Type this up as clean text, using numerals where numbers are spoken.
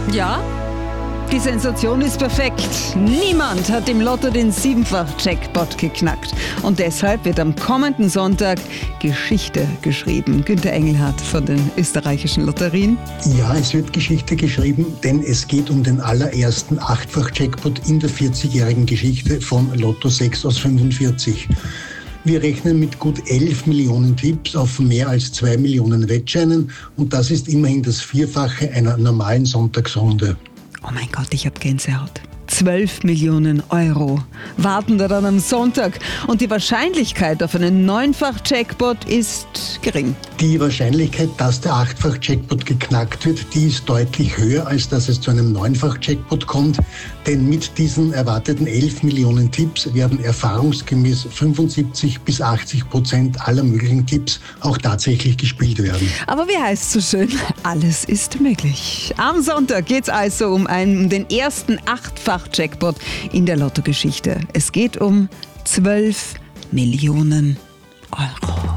Ja, die Sensation ist perfekt. Niemand hat im Lotto den 7-fach-Jackpot geknackt. Und deshalb wird am kommenden Sonntag Geschichte geschrieben. Günther Engelhardt von den österreichischen Lotterien. Ja, es wird Geschichte geschrieben, denn es geht um den allerersten 8-fach-Jackpot in der 40-jährigen Geschichte von Lotto 6 aus 45. Wir rechnen mit gut 11 Millionen Tipps auf mehr als 2 Millionen Wettscheinen und das ist immerhin das Vierfache einer normalen Sonntagsrunde. Oh mein Gott, ich habe Gänsehaut. 12 Millionen Euro warten da dann am Sonntag. Und die Wahrscheinlichkeit auf einen 9-fach-Jackpot ist gering. Die Wahrscheinlichkeit, dass der 8-fach-Jackpot geknackt wird, die ist deutlich höher, als dass es zu einem 9-fach-Jackpot kommt. Denn mit diesen erwarteten 11 Millionen Tipps werden erfahrungsgemäß 75-80% aller möglichen Tipps auch tatsächlich gespielt werden. Aber wie heißt es so schön? Alles ist möglich. Am Sonntag geht es also um den ersten 8-fach-Jackpot in der Lottogeschichte. Es geht um 12 Millionen Euro.